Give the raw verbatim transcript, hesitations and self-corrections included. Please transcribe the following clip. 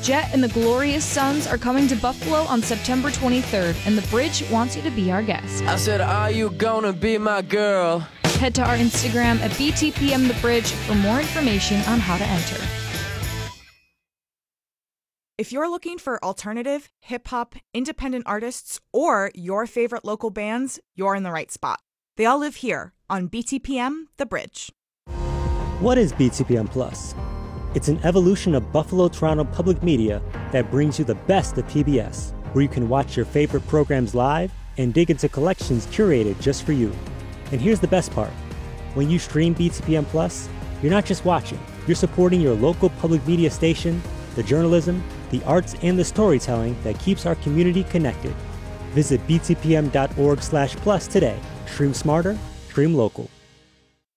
Jet and the Glorious Sons are coming to Buffalo on September twenty-third, and The Bridge wants you to be our guest. I said, are you gonna be my girl? Head to our Instagram at B T P M The Bridge for more information on how to enter. If you're looking for alternative, hip-hop, independent artists, or your favorite local bands, you're in the right spot. They all live here on B T P M The Bridge. What is B T P M Plus? It's an evolution of Buffalo Toronto Public Media that brings you the best of P B S, where you can watch your favorite programs live and dig into collections curated just for you. And here's the best part. When you stream B T P M Plus, you're not just watching, you're supporting your local public media station, the journalism, the arts, and the storytelling that keeps our community connected. Visit b t p m dot org slash plus today. Stream smarter, stream local.